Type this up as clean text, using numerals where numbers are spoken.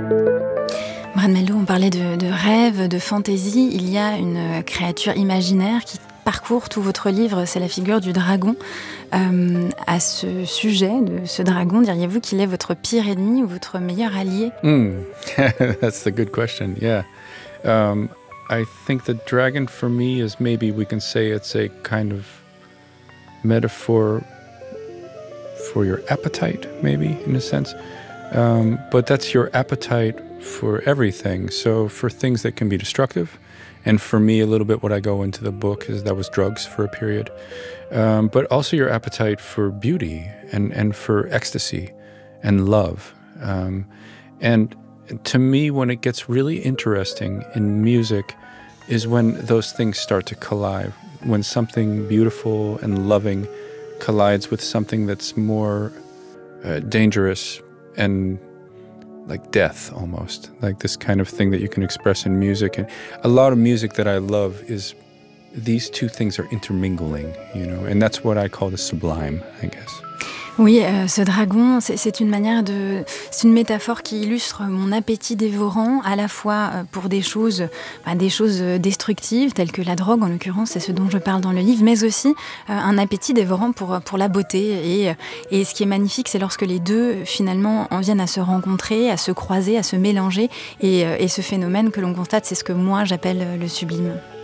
Brad Mehldau, on parlait de rêve, de fantaisie. Il y a une créature imaginaire qui parcourt tout votre livre, c'est la figure du dragon. À ce sujet de ce dragon, diriez-vous qu'il est votre pire ennemi ou votre meilleur allié? That's a good question, yeah. I think the dragon for me is, maybe we can say it's a kind of metaphor for your appetite, maybe, in a sense. But that's your appetite for everything. So for things that can be destructive, and for me, a little bit what I go into the book is that was drugs for a period. But also your appetite for beauty and for ecstasy and love. And to me, when it gets really interesting in music is when those things start to collide, when something beautiful and loving collides with something that's more dangerous and like death almost, like this kind of thing that you can express in music. And a lot of music that I love is these two things are intermingling, you know, and that's what I call the sublime, I guess. Oui, ce dragon, c'est une métaphore qui illustre mon appétit dévorant, à la fois pour des choses destructives, telles que la drogue, en l'occurrence, c'est ce dont je parle dans le livre, mais aussi un appétit dévorant pour la beauté. Et ce qui est magnifique, c'est lorsque les deux, finalement, en viennent à se rencontrer, à se croiser, à se mélanger. Et ce phénomène que l'on constate, c'est ce que moi, j'appelle le sublime.